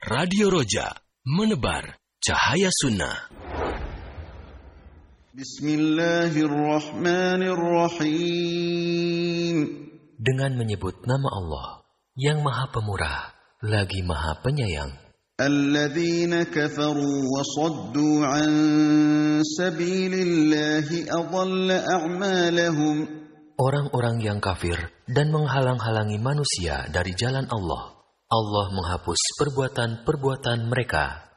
Radio Roja, menebar cahaya sunnah. Bismillahirrahmanirrahim. Dengan menyebut nama Allah yang Maha Pemurah lagi Maha Penyayang. Alladzina kafaru wa saddu an sabilillahi adalla a'malahum. Orang-orang yang kafir dan menghalang-halangi manusia dari jalan Allah, Allah menghapus perbuatan-perbuatan mereka.